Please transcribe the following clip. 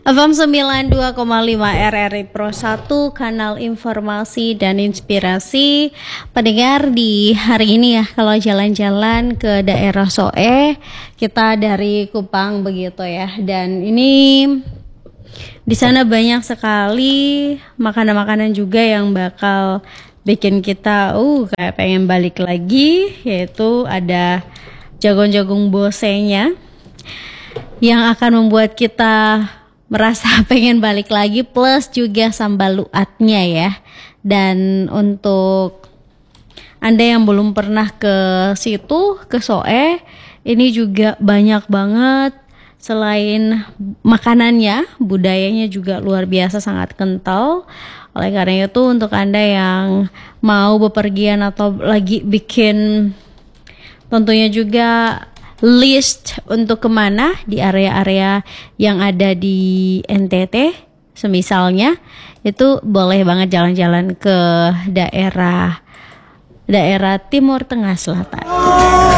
FM 92,5 RRI Pro 1, kanal informasi dan inspirasi. Pendengar, di hari ini ya, kalau jalan-jalan ke daerah Soe, kita dari Kupang begitu ya. Dan ini di sana banyak sekali makanan-makanan juga yang bakal bikin kita kayak pengen balik lagi, yaitu ada jagung-jagung bosenya yang akan membuat kita merasa pengen balik lagi, plus juga sambal luatnya ya. Dan untuk Anda yang belum pernah ke situ, ke Soe, ini juga banyak banget. Selain makanannya, budayanya juga luar biasa, sangat kental. Oleh karena itu, untuk Anda yang mau bepergian atau lagi bikin tentunya juga list untuk kemana di area-area yang ada di NTT, semisalnya, itu boleh banget jalan-jalan ke daerah Timur Tengah Selatan.